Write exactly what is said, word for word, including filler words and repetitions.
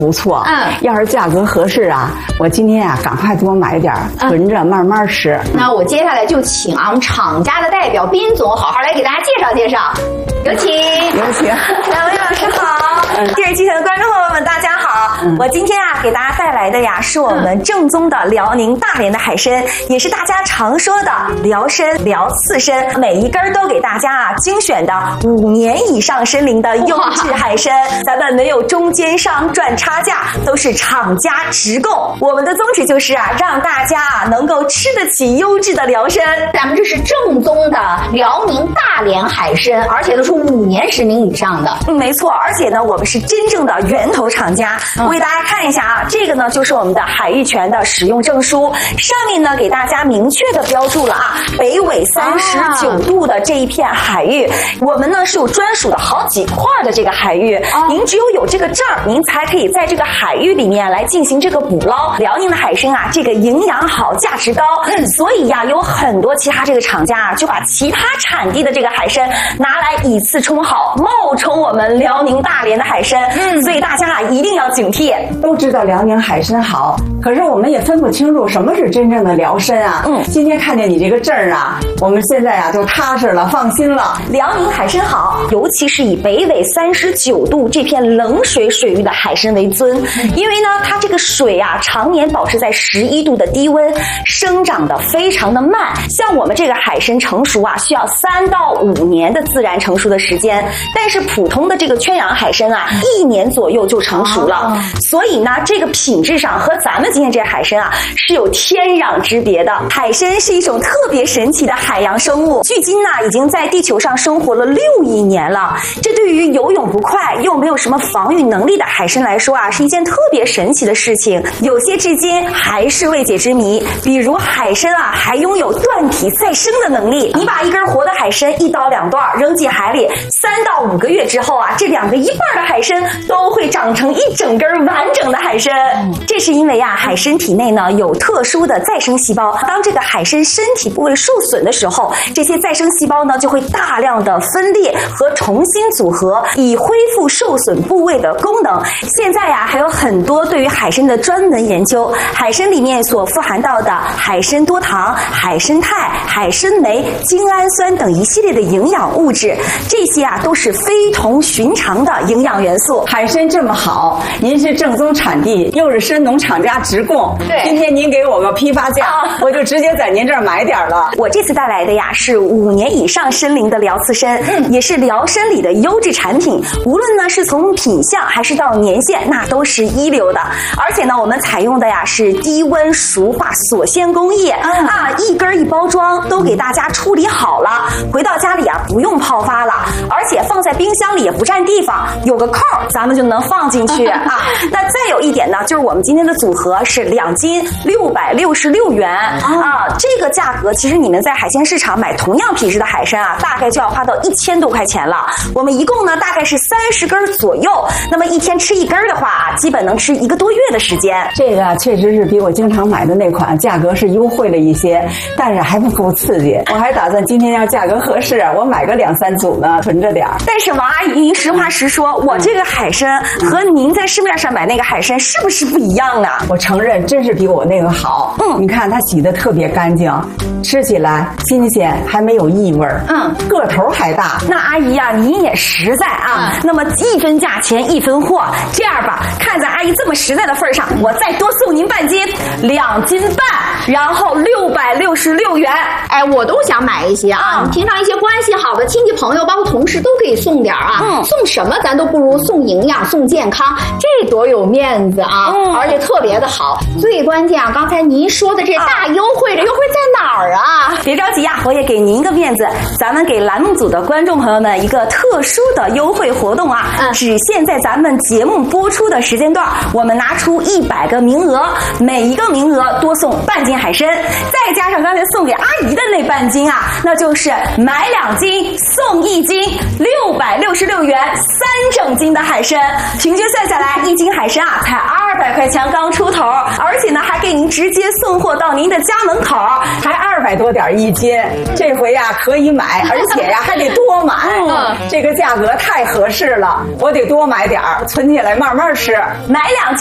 不错， 嗯， 要是价格合适啊，我今天啊赶快多买点，囤着慢慢吃。 嗯、那我接下来就请啊我们厂家的代表斌总好好来给大家介绍介绍，有请， 有请， 两位老师好，电视机前的观众朋友们大家好，嗯、我今天啊给大家带来的呀是我们正宗的辽宁大连的海参，也是大家常说的辽参、辽刺参，每一根都给大家啊精选的五年以上参龄的优质海参，咱们没有中间商赚差价，都是厂家直供。我们的宗旨就是啊，让大家啊能够吃得起优质的辽参。 咱们这是正宗的辽宁大连海参，而且都是五年十名以上的。 嗯，没错，而且呢，我们是真正的源头厂家。嗯、我给大家看一下啊，这个呢就是我们的海域泉的使用证书，上面呢给大家明确的标注了啊，北纬三十九度的这一片海域，啊、我们呢是有专属的好几块的这个海域，啊、您只有有这个证，您才可以在这个海域里面来进行这个捕捞。辽宁的海参啊，这个营养好，价值高，嗯、所以呀，有很多其他这个厂家啊，就把其他产地的这个海参拿来以次充好，冒充我们辽宁大连的海参。嗯，所以大家啊一定要警惕。 都知道辽宁海参好，可是我们也分不清楚什么是真正的辽参啊。嗯，今天看见你这个证啊，我们现在啊就踏实了，放心了。 辽宁海参好，尤其是以北纬三十九度这片冷水水域的海参为尊，因为呢它这个水啊常年保持在十一度的低温，生长的非常的慢。像我们这个海参成熟啊，需要三到五年的自然成熟的时间，但是普通的这个圈养海参啊，一年左右就成熟了。哦、所以呢，这个品质上和咱们今天这海参啊是有天壤之别的。海参是一种特别神奇的海洋生物，距今呢已经在地球上生活了六亿年了。这对于游泳不快又没有什么防御能力的海参来说啊，是一件特别神奇的事情，有些至今还是未解之谜。比如海参啊，还拥有断体再生的能力。你把一根活的海参一刀两断扔进海里，三到五个月之后啊，这两个一半的海参都会长成一整根完整的海参。嗯、这是因为啊，海参体内呢有特殊的再生细胞，当这个海参身体部位受损的时候，这些再生细胞呢就会大量的分裂和重新组合，以恢复受损部位的功能。现在呀、啊，还有很多对于海参的专门研究，海参里面所富含到的海参多糖、海参肽、海参酶、精氨酸等一系列的营养物质，这些啊都是非同寻常的营养元素。 海参这么好，您是正宗产地，又是参农厂家直供， 对， 今天您给我个批发价，啊、我就直接在您这儿买点了。 我这次带来的呀是五年以上参龄的辽刺参，嗯、也是辽参里的优质产品，无论呢是从品相还是到年限，那都是一流的。而且呢，我们采用的呀是低温熟化锁鲜工艺，嗯、啊，一根一包装都给大家处理好了，回到家里啊不用泡发了，而且放在冰箱里也不占地方，有个扣咱们就能放进去啊。那再有一点呢，就是我们今天的组合是两斤六百六十六元啊，这个价格其实你们在海鲜市场买同样品质的海参啊，大概就要花到一千多块钱了。我们一共呢大概是三十根左右，那么一天吃一根的话啊，基本能吃一个多月的时间。 这个确实是比我经常买的那款价格是优惠了一些，但是还不够刺激。我还打算今天要价格合适，我买个两三组呢，囤着点儿。 但是王阿姨，您实话实说，我这个海参和您在市面上买那个海参是不是不一样啊？ 我承认，真是比我那个好。嗯，你看它洗得特别干净，吃起来新鲜，还没有异味。嗯，个头还大。 那阿姨啊，您也实在啊。嗯、那么一分价钱一分货，这样吧，看在阿姨这么实在的份上，我再多送您半斤，两斤半，然后六百六十六元。 哎，我都想买一些啊！嗯、平常一些关系好的亲戚朋友，包括同事都可以送点啊。嗯，送什么咱都不如送营养、送健康，这多有面子啊！嗯，而且特别的好。最关键啊，刚才您说的这大优惠，这优惠在哪儿啊？ 别着急啊，我也给您一个面子，咱们给栏目组的观众朋友们一个特殊的优惠活动啊！嗯，只限在咱们节目播出的时间段，我们拿出一百个名额，每一个名额多送半斤海参，再加上刚才送给阿姨的那半斤啊，那就是买两斤送一斤，六百六十六元三整斤的海参，平均算下来一斤海参啊才二百百块钱刚出头，而且呢还给您直接送货到您的家门口， 才二百多点一斤。这回呀可以买，而且呀还得多买， 嗯、 这个价格太合适了，我得多买点儿，存起来慢慢吃， 买两。